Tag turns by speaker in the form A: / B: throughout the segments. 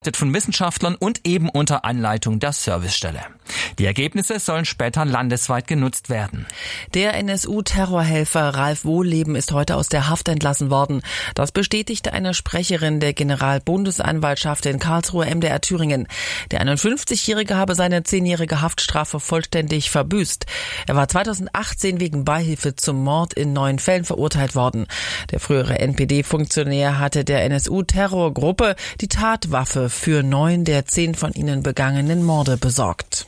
A: von Wissenschaftlern und eben unter Anleitung der Servicestelle. Die Ergebnisse sollen später landesweit genutzt werden.
B: Der NSU-Terrorhelfer Ralf Wohlleben ist heute aus der Haft entlassen worden. Das bestätigte eine Sprecherin der Generalbundesanwaltschaft in Karlsruhe MDR Thüringen. Der 51-Jährige habe seine 10-jährige Haftstrafe vollständig verbüßt. Er war 2018 wegen Beihilfe zum Mord in 9 Fällen verurteilt worden. Der frühere NPD-Funktionär hatte der NSU-Terrorgruppe die Tatwaffe für 9 der 10 von ihnen begangenen Morde besorgt.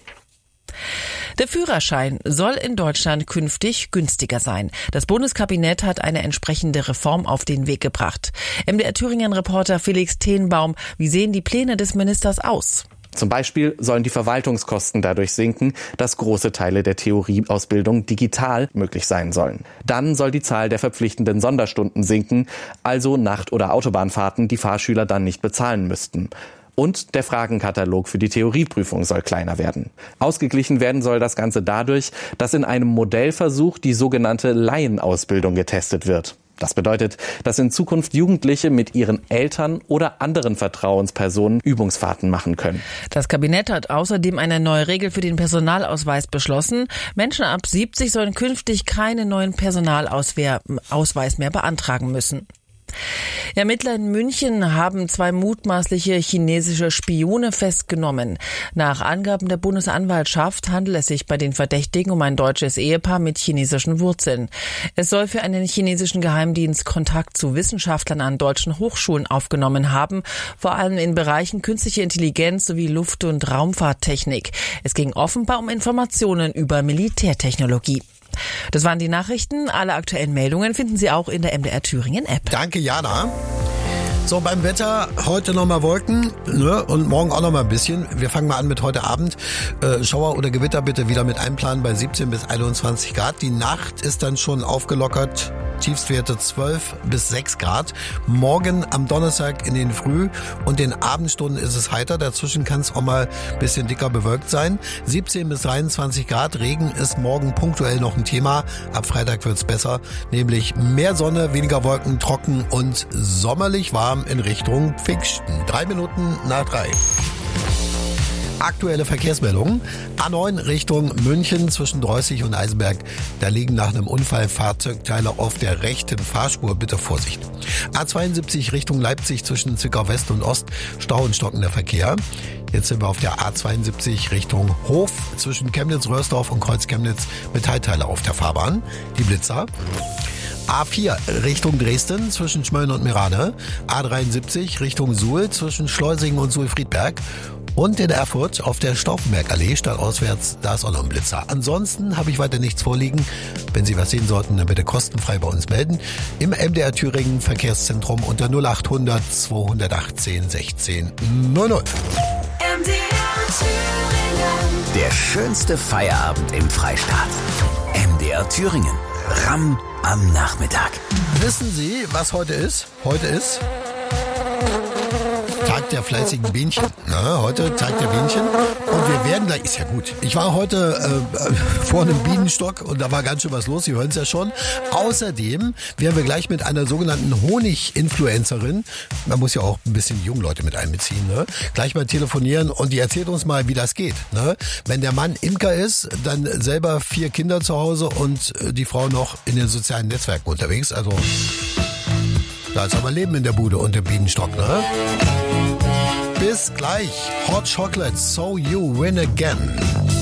B: Der Führerschein soll in Deutschland künftig günstiger sein. Das Bundeskabinett hat eine entsprechende Reform auf den Weg gebracht. MDR Thüringen-Reporter Felix Tenbaum, wie sehen die Pläne des Ministers aus?
C: Zum Beispiel sollen die Verwaltungskosten dadurch sinken, dass große Teile der Theorieausbildung digital möglich sein sollen. Dann soll die Zahl der verpflichtenden Sonderstunden sinken, also Nacht- oder Autobahnfahrten, die Fahrschüler dann nicht bezahlen müssten. Und der Fragenkatalog für die Theorieprüfung soll kleiner werden. Ausgeglichen werden soll das Ganze dadurch, dass in einem Modellversuch die sogenannte Laienausbildung getestet wird. Das bedeutet, dass in Zukunft Jugendliche mit ihren Eltern oder anderen Vertrauenspersonen Übungsfahrten machen können.
B: Das Kabinett hat außerdem eine neue Regel für den Personalausweis beschlossen. Menschen ab 70 sollen künftig keinen neuen Personalausweis mehr beantragen müssen. Ermittler in München haben 2 mutmaßliche chinesische Spione festgenommen. Nach Angaben der Bundesanwaltschaft handelt es sich bei den Verdächtigen um ein deutsches Ehepaar mit chinesischen Wurzeln. Es soll für einen chinesischen Geheimdienst Kontakt zu Wissenschaftlern an deutschen Hochschulen aufgenommen haben, vor allem in Bereichen künstliche Intelligenz sowie Luft- und Raumfahrttechnik. Es ging offenbar um Informationen über Militärtechnologie. Das waren die Nachrichten. Alle aktuellen Meldungen finden Sie auch in der MDR Thüringen App.
D: Danke, Jana. So, beim Wetter heute nochmal Wolken, ne? Und morgen auch nochmal ein bisschen. Wir fangen mal an mit heute Abend. Schauer oder Gewitter bitte wieder mit einplanen bei 17 bis 21 Grad. Die Nacht ist dann schon aufgelockert. Tiefstwerte 12 bis 6 Grad. Morgen am Donnerstag in den Früh- und den Abendstunden ist es heiter. Dazwischen kann es auch mal ein bisschen dicker bewölkt sein. 17 bis 23 Grad. Regen ist morgen punktuell noch ein Thema. Ab Freitag wird's besser. Nämlich mehr Sonne, weniger Wolken, trocken und sommerlich warm in Richtung Pfingsten. 3 Minuten nach 3. Aktuelle Verkehrsmeldungen. A9 Richtung München zwischen Dreußig und Eisenberg. Da liegen nach einem Unfall Fahrzeugteile auf der rechten Fahrspur. Bitte Vorsicht. A72 Richtung Leipzig zwischen Zwickau West und Ost. Stau und stockender Verkehr. Jetzt sind wir auf der A72 Richtung Hof zwischen Chemnitz-Röhrsdorf und Kreuz-Chemnitz. Metallteile auf der Fahrbahn. Die Blitzer. A4 Richtung Dresden zwischen Schmölln und Merane. A73 Richtung Suhl zwischen Schleusingen und Suhl-Friedberg. Und in Erfurt auf der Stauffenbergallee stadtauswärts, da ist auch noch ein Blitzer. Ansonsten habe ich weiter nichts vorliegen. Wenn Sie was sehen sollten, dann bitte kostenfrei bei uns melden. Im MDR Thüringen Verkehrszentrum unter 0800 218 16 00.
E: MDR Thüringen.
F: Der schönste Feierabend im Freistaat. MDR Thüringen. Ramm am Nachmittag.
D: Wissen Sie, was heute ist? Heute ist Tag der fleißigen Bienchen. Na, heute Tag der Bienchen. Und wir werden gleich, ist ja gut. Ich war heute vor einem Bienenstock und da war ganz schön was los. Sie hören es ja schon. Außerdem werden wir gleich mit einer sogenannten Honig-Influencerin, man muss ja auch ein bisschen die jungen Leute mit einbeziehen, ne? Gleich mal telefonieren und die erzählt uns mal, wie das geht. Ne? Wenn der Mann Imker ist, dann selber 4 Kinder zu Hause und die Frau noch in den sozialen Netzwerken unterwegs. Also da ist aber Leben in der Bude und im Bienenstock, ne? Bis gleich. Hot Chocolate, So You Win Again.